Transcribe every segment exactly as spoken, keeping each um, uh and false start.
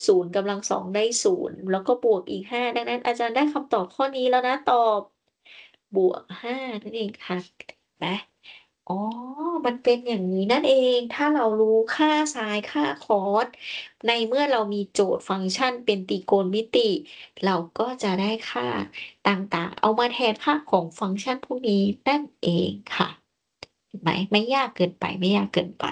ศูนย์ กำลัง สอง ได้ ศูนย์ แล้วก็บวกอีก ห้า ดังนั้นอาจารย์ได้คำตอบข้อนี้แล้วนะ ตอบ บวก ห้า นั่นเองค่ะ เห็นไหม อ๋อ มันเป็นอย่างงี้นั่นเอง ถ้าเรารู้ค่าไซน์ ค่าคอส ในเมื่อเรามีโจทย์ฟังก์ชันเป็นตรีโกณมิติ เราก็จะได้ค่าต่าง ๆ เอามาแทนค่าของฟังก์ชันพวกนี้นั่นเองค่ะ เห็นไหม ไม่ยากเกินไป ไม่ยากเกินไป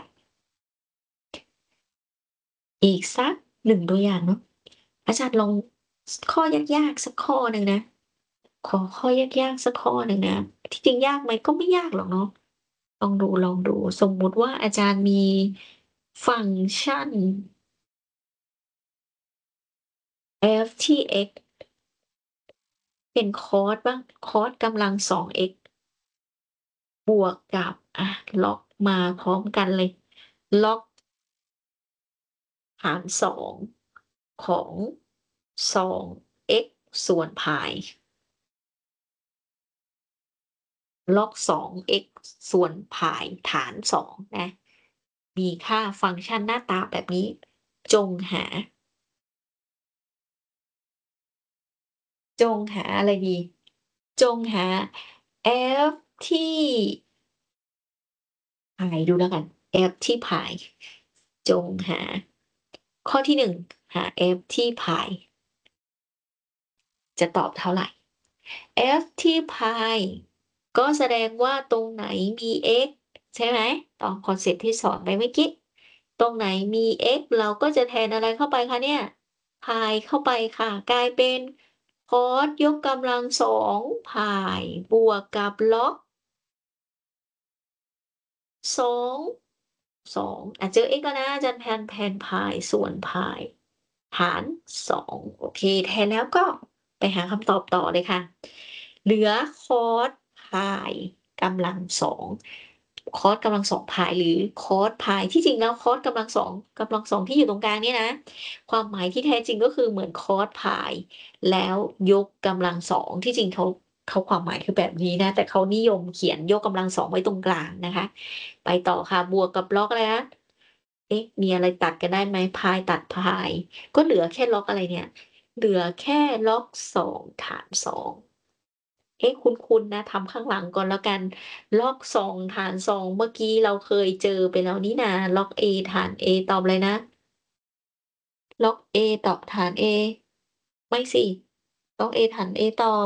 อีกสัก หนึ่ง ตัวอย่างเนาะ อาจารย์ลอง ส ข้อยาก ๆ สักข้อหนึ่งนะ ขอข้อยาก ๆ สักข้อหนึ่งนะ ที่จริงยากไหม? ก็ไม่ยากหรอกเนาะ ลองดู ๆ สมมุติว่าอาจารย์มีฟังก์ชัน f ที่ x เป็นคอสบ้าง คอสกำลัง สอง x บวกกับ อะ ล็อกมาพร้อมกันเลย ล็อก หาร สอง ของ สอง x ส่วน Pi ล็อก สอง x ส่วน Pi ฐาน สอง นะ มีค่าฟังก์ชันหน้าตาแบบนี้ จงหา จงหาอะไรดี จงหา f ที่ Pi ดูแล้วกัน f ที่ Pi จงหา ข้อที่ หนึ่ง หา f ที่ Pi จะตอบเท่าไร? f ที่ Pi ก็แสดงว่าตรงไหนมี x ใช่ไหม? ตามคอนเซปต์ที่สอนไปเมื่อกี้ ตรงไหนมี x เราก็จะแทนอะไรเข้าไปคะเนี่ย? Pi เข้าไปค่ะ กลายเป็น คอสยกกำลัง สอง Pi บวกกับล็อก สอง สอง อ่า เจอ x แล้วนะ อาจารย์แทน แทน Pi ส่วน Pi หาร สอง โอเค แทนแล้วก็ไปหาคำตอบต่อเลยค่ะ เหลือคอส Pi กำลัง สอง คอสกำลัง สอง Pi หรือคอส Pi ที่จริงแล้วคอสกำลัง สอง กำลัง สอง ที่อยู่ตรงกลางเนี่ยนะ ความหมายที่แท้จริงก็คือเหมือนคอส Pi แล้วยกกำลัง สอง ที่จริงเขา เขาความหมายคือแบบนี้นะ แต่เขานิยมเขียนยกกำลัง สอง ไว้ตรงกลางนะคะ ไปต่อค่ะ บวกกับล็อกอะไรนะ เอ๊ะ มีอะไรตัดกันได้ไหม? Pi ตัด Pi ก็เหลือแค่ล็อกอะไรเนี่ย เหลือแค่ล็อก สอง ฐาน สอง เอ๊ะ คุ้น ๆ นะ ทำข้างหลังก่อนแล้วกัน ล็อก สอง ฐาน สอง เมื่อกี้เราเคยเจอไปแล้วนี่นา ล็อก a ฐาน a ตอบอะไรนะ? ล็อก a ตอบฐาน a ไม่สิ ล็อก a ฐาน a ตอบ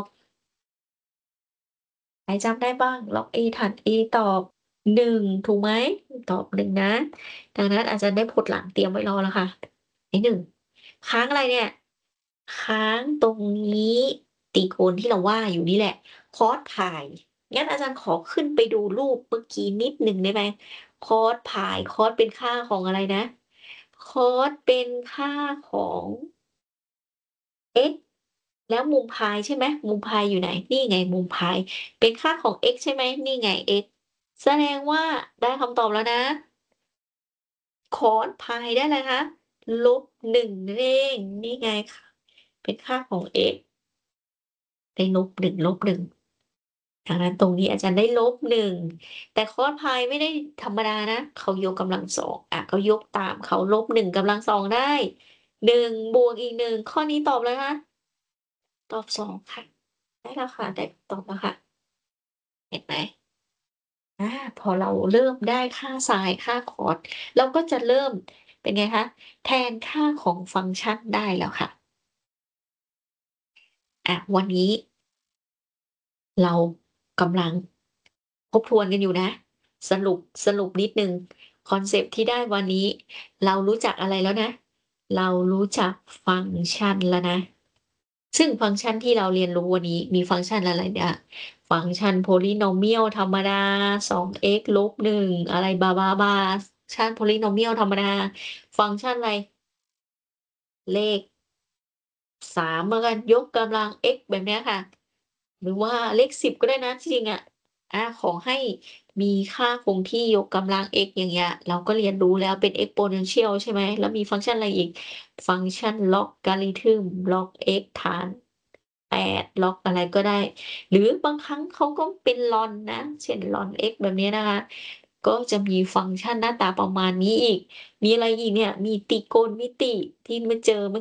ใครจำได้บ้าง? ล็อก a ฐาน a ตอบ หนึ่ง ถูกไหม? ตอบ หนึ่ง นะ ดังนั้นอาจารย์ได้พจน์หลังเตรียมไว้รอแล้วค่ะ ไอ้ หนึ่ง ค้างอะไรเนี่ย? ค้างตรงนี้ตรีโกณที่เราว่าอยู่นี่แหละ คอส Pi งั้นอาจารย์ขอขึ้นไปดูรูปเมื่อกี้นิดหนึ่งได้ไหม? คอส Pi คอสเป็นค่าของอะไรนะ? คอสเป็นค่าของ x แล้วมุม Pi ใช่ไหม? มุม Pi อยู่ไหน? นี่ไงมุม Pi เป็นค่าของ x ใช่ไหม? นี่ไง x แสดงว่าได้คำตอบแล้วนะ คอส Pi ได้อะไรคะ? ลบ หนึ่ง นั่นเอง นี่ไง ค เป็นค่าของ x ได้ ลบหนึ่ง ลบหนึ่ง ดังนั้นตรงนี้อาจารย์ได้ ลบหนึ่ง แต่คอส Pi ไม่ได้ธรรมดานะ เขายกกำลัง สอง อา ก็ยกตามเขา ลบ หนึ่ง กำลัง สอง ได้ หนึ่ง บวกอีก หนึ่ง ข้อนี้ตอบอะไรคะ? ตอบ สอง ค่ะ ได้แล้วค่ะ ได้คำตอบแล้วค่ะ เห็นไหม? อา พอเราเริ่มได้ค่าไซน์ ค่าคอส เราก็จะเริ่ม เป็นไงคะ แทนค่าของฟังก์ชันได้แล้วค่ะ อะ วันนี้ เรากำลัง ทบทวนกันอยู่นะ สรุป สรุปนิดหนึ่ง คอนเซปต์ที่ได้วันนี้ เรารู้จักอะไรแล้วนะ? เรารู้จักฟังก์ชันแล้วนะ ซึ่งฟังก์ชันที่เราเรียนรู้วันนี้มีฟังก์ชันอะไรบ้าง? ฟังก์ชัน Polynomial ธรรมดา สอง x ลบ หนึ่ง อะไรบลา ๆ ๆ ฟังก์ชัน Polynomial ธรรมดา ฟังก์ชันอะไร? เลข สาม แล้วกัน ยกกำลัง x แบบเนี้ยค่ะ หรือว่าเลข สิบ ก็ได้นะที่จริงอะ อา ขอให้มีค่าคงที่ยกกำลัง x อย่างเงี้ย เราก็เรียนรู้แล้วเป็น exponential ใช่ไหม แล้วมีฟังก์ชันอะไรอีก? ฟังก์ชัน logarithm log x ฐาน แปด log อะไรก็ได้ หรือบางครั้งเขาก็เป็น ln นะ เช่น ln x แบบนี้นะคะ ก็จะมีฟังก์ชันหน้าตาประมาณนี้อีก มีอะไรอีกเนี่ย? มีตรีโกณมิติที่มาเจอเมื่อ